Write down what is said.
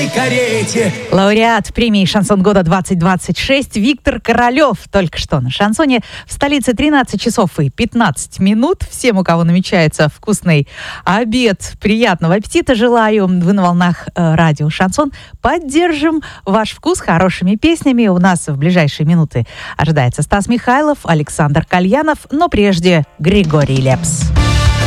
черной карете. Лауреат премии «Шансон года 2026» Виктор Королев только что на шансоне. В столице 13 часов и 15 минут. Всем, у кого намечается вкусный обед, приятного аппетита желаю. Вы на волнах радио «Шансон». Поддержим ваш вкус хорошими песнями. У нас в ближайшие минуты ожидается Стас Михайлов, Александр Кальянов, но прежде Григорий Лепс.